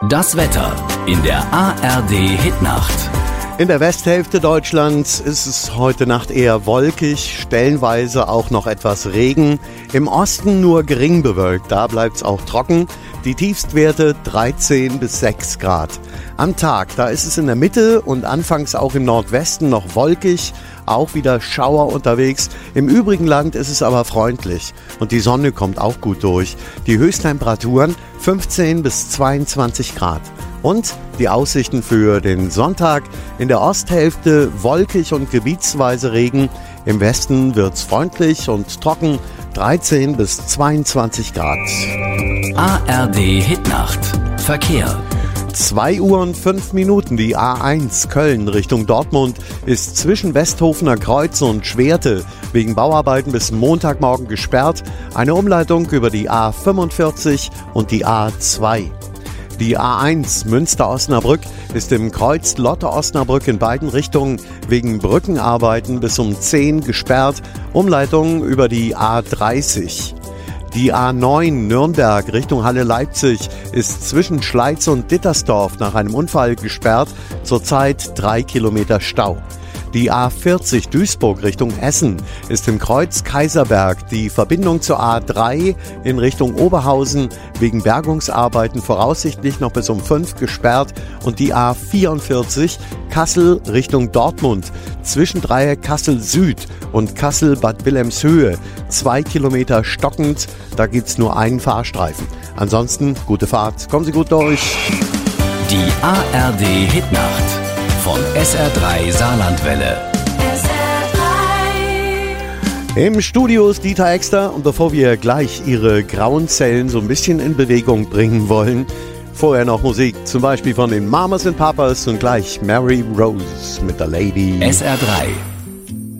Das Wetter in der ARD Hitnacht. In der Westhälfte Deutschlands ist es heute Nacht eher wolkig, stellenweise auch noch etwas Regen. Im Osten nur gering bewölkt, da bleibt es auch trocken. Die Tiefstwerte 13 bis 6 Grad. Am Tag, da ist es in der Mitte und anfangs auch im Nordwesten noch wolkig, auch wieder Schauer unterwegs. Im übrigen Land ist es aber freundlich und die Sonne kommt auch gut durch. Die Höchsttemperaturen 15 bis 22 Grad. Und die Aussichten für den Sonntag: in der Osthälfte wolkig und gebietsweise Regen. Im Westen wird's freundlich und trocken, 13 bis 22 Grad. ARD Hitnacht. Verkehr. 2 Uhr und 5 Minuten. Die A1 Köln Richtung Dortmund ist zwischen Westhofener Kreuz und Schwerte wegen Bauarbeiten bis Montagmorgen gesperrt. Eine Umleitung über die A45 und die A2. Die A1 Münster-Osnabrück ist im Kreuz Lotte-Osnabrück in beiden Richtungen wegen Brückenarbeiten bis um 10 gesperrt. Umleitung über die A30. Die A9 Nürnberg Richtung Halle-Leipzig ist zwischen Schleiz und Dittersdorf nach einem Unfall gesperrt. Zurzeit 3 Kilometer Stau. Die A40 Duisburg Richtung Essen ist im Kreuz Kaiserberg die Verbindung zur A3 in Richtung Oberhausen wegen Bergungsarbeiten voraussichtlich noch bis um 5 gesperrt und die A44 Kassel Richtung Dortmund zwischen Dreieck Kassel Süd und Kassel Bad Wilhelmshöhe 2 Kilometer stockend, da gibt's nur einen Fahrstreifen. Ansonsten gute Fahrt, kommen Sie gut durch. Die ARD Hitnacht von SR3 Saarlandwelle. Im Studio ist Dieter Exter und bevor wir gleich Ihre grauen Zellen so ein bisschen in Bewegung bringen wollen, vorher noch Musik, zum Beispiel von den Mamas and Papas und gleich Mary Rose mit der Lady. SR3